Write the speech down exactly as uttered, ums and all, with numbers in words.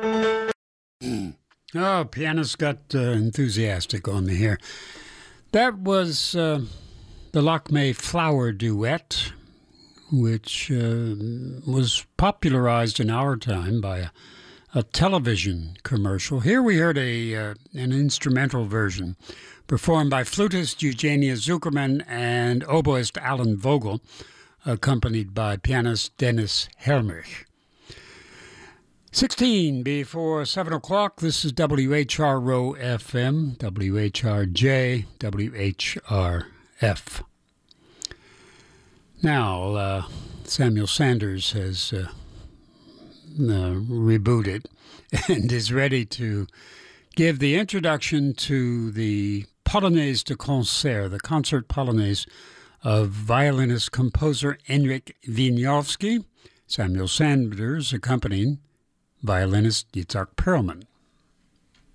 Oh, pianist got uh, enthusiastic on me here. That was uh, the Lakme Flower Duet, which uh, was popularized in our time by a, a television commercial. Here we heard a uh, an instrumental version performed by flutist Eugenia Zuckerman and oboist Alan Vogel, accompanied by pianist Dennis Helmich. sixteen before seven o'clock, this is W H R O F M, W H R J, W H R F. Now, uh, Samuel Sanders has uh, uh, rebooted and is ready to give the introduction to the Polonaise de Concert, the concert Polonaise of violinist-composer Henryk Wieniawski, Samuel Sanders accompanying violinist Yitzhak Perlman.